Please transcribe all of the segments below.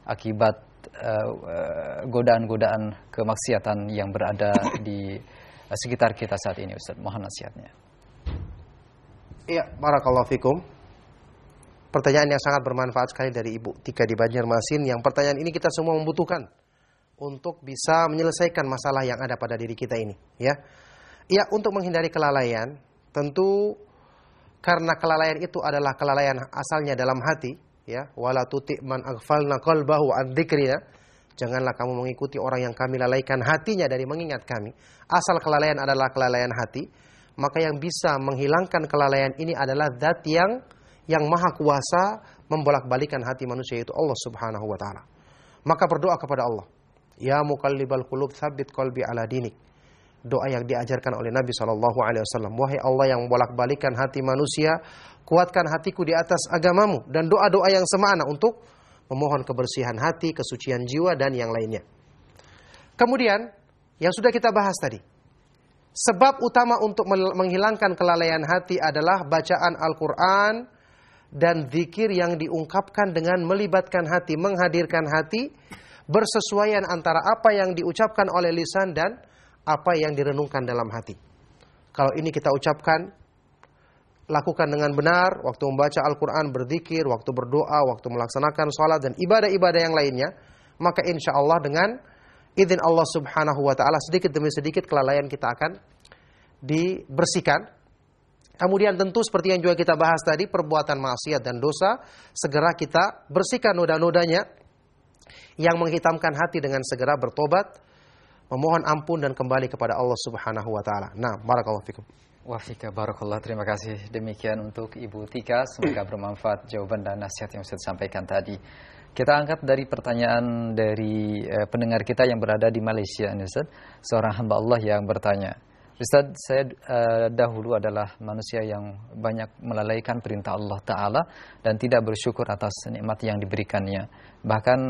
akibat godaan-godaan kemaksiatan yang berada di sekitar kita saat ini, Ustaz. Mohon nasihatnya. Iya, barakallahu fikum. Pertanyaan yang sangat bermanfaat sekali dari Ibu Tika di Banjarmasin. Yang pertanyaan ini kita semua membutuhkan untuk bisa menyelesaikan masalah yang ada pada diri kita ini, ya. Ya, untuk menghindari kelalaian, tentu karena kelalaian itu adalah kelalaian asalnya dalam hati, ya. Wala tuti man aghfalna qalbahu an dzikrina. Janganlah kamu mengikuti orang yang kami lalaikan hatinya dari mengingat kami. Asal kelalaian adalah kelalaian hati, maka yang bisa menghilangkan kelalaian ini adalah zat yang maha kuasa membolak-balikan hati manusia, itu Allah Subhanahu wa taala. Maka berdoa kepada Allah. Ya muqallibal qulub tsabbit qalbi ala dinik. Doa yang diajarkan oleh Nabi SAW. Wahai Allah yang membolak-balikan hati manusia, kuatkan hatiku di atas agamamu. Dan doa-doa yang semakna untuk memohon kebersihan hati, kesucian jiwa, dan yang lainnya. Kemudian, yang sudah kita bahas tadi. Sebab utama untuk menghilangkan kelalaian hati adalah bacaan Al-Quran dan zikir yang diungkapkan dengan melibatkan hati, menghadirkan hati, bersesuaian antara apa yang diucapkan oleh lisan dan apa yang direnungkan dalam hati. Kalau ini kita ucapkan, lakukan dengan benar, waktu membaca Al-Quran, berzikir, waktu berdoa, waktu melaksanakan sholat, dan ibadah-ibadah yang lainnya, maka insya Allah dengan izin Allah Subhanahu wa ta'ala, sedikit demi sedikit kelalaian kita akan dibersihkan. Kemudian tentu seperti yang juga kita bahas tadi, perbuatan maksiat dan dosa, segera kita bersihkan noda-nodanya yang menghitamkan hati dengan segera bertobat, memohon ampun dan kembali kepada Allah Subhanahu wa ta'ala. Nah, barakallahu fikum. Wafika barakallah, terima kasih. Demikian untuk Ibu Tika, semoga bermanfaat jawaban dan nasihat yang sudah disampaikan tadi. Kita angkat dari pertanyaan dari pendengar kita yang berada di Malaysia, Ustaz. Seorang hamba Allah yang bertanya, Ustaz, saya dahulu adalah manusia yang banyak melalaikan perintah Allah Ta'ala dan tidak bersyukur atas nikmat yang diberikannya. Bahkan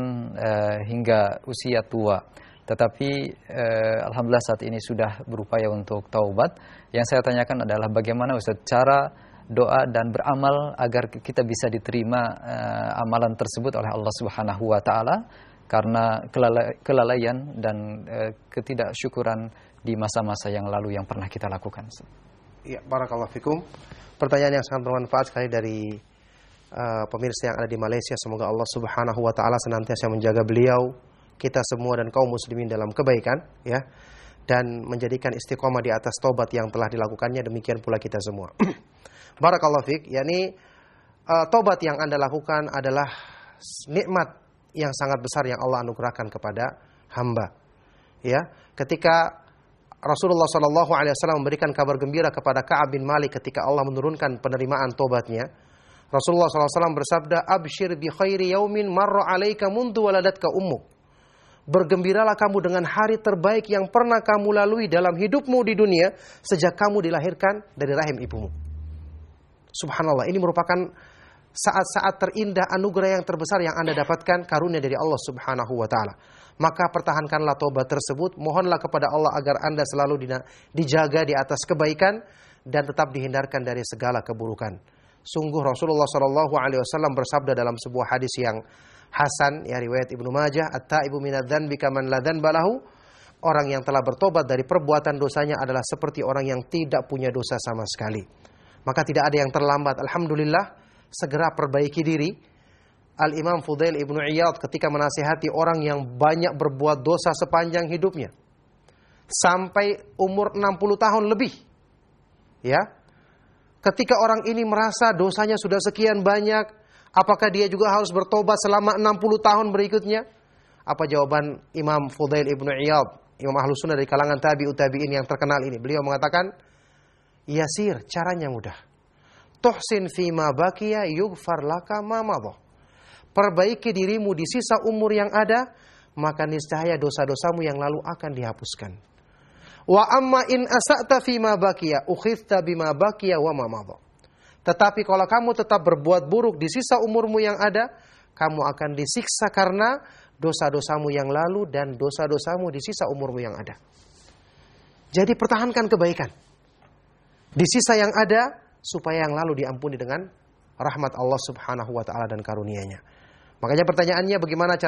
hingga usia tua. Tetapi Alhamdulillah saat ini sudah berupaya untuk taubat. Yang saya tanyakan adalah bagaimana Ustaz cara doa dan beramal agar kita bisa diterima amalan tersebut oleh Allah Subhanahu wa Ta'ala, karena kelalaian dan ketidaksyukuran di masa-masa yang lalu yang pernah kita lakukan. Ya, barakallahu fikum. Pertanyaan yang sangat bermanfaat sekali dari pemirsa yang ada di Malaysia. Semoga Allah Subhanahu wa Ta'ala senantiasa menjaga beliau, kita semua dan kaum muslimin dalam kebaikan, ya, dan menjadikan istiqomah di atas taubat yang telah dilakukannya. Demikian pula kita semua. Barakallahu fik. Yani taubat yang Anda lakukan adalah nikmat yang sangat besar yang Allah anugerahkan kepada hamba. Ya, ketika Rasulullah SAW memberikan kabar gembira kepada Ka'ab bin Malik ketika Allah menurunkan penerimaan tobatnya, Rasulullah SAW bersabda, "Abshir bi khairi yaumin marra 'alaika mundu waladatka ummuk." Bergembiralah kamu dengan hari terbaik yang pernah kamu lalui dalam hidupmu di dunia sejak kamu dilahirkan dari rahim ibumu. Subhanallah, ini merupakan saat-saat terindah, anugerah yang terbesar yang Anda dapatkan, karunia dari Allah Subhanahu wa Ta'ala. Maka pertahankanlah tobat tersebut, mohonlah kepada Allah agar Anda selalu dijaga di atas kebaikan dan tetap dihindarkan dari segala keburukan. Sungguh Rasulullah SAW bersabda dalam sebuah hadis yang hasan, ya, riwayat Ibnu Majah, "At-taibu minadz-dzanbi kaman la dzanba lahu." Orang yang telah bertobat dari perbuatan dosanya adalah seperti orang yang tidak punya dosa sama sekali. Maka tidak ada yang terlambat. Alhamdulillah, segera perbaiki diri. Al-Imam Fudail Ibnu Iyad ketika menasihati orang yang banyak berbuat dosa sepanjang hidupnya, sampai umur 60 tahun lebih, ya, ketika orang ini merasa dosanya sudah sekian banyak, apakah dia juga harus bertobat selama 60 tahun berikutnya? Apa jawaban Imam Fudail Ibnu Iyad, Imam Ahlus Sunnah dari kalangan tabi'in yang terkenal ini? Beliau mengatakan, yasir, caranya mudah. Tuhsin fima baqiya yughfar laka ma madha. Perbaiki dirimu di sisa umur yang ada, maka niscaya dosa-dosamu yang lalu akan dihapuskan. Wa amma in asa'ta fima baqiya ukhidta bima baqiya wa ma madha. Tetapi kalau kamu tetap berbuat buruk di sisa umurmu yang ada, kamu akan disiksa karena dosa-dosamu yang lalu dan dosa-dosamu di sisa umurmu yang ada. Jadi pertahankan kebaikan di sisa yang ada, supaya yang lalu diampuni dengan rahmat Allah Subhanahu wa Ta'ala dan karunia-Nya. Makanya pertanyaannya, bagaimana cara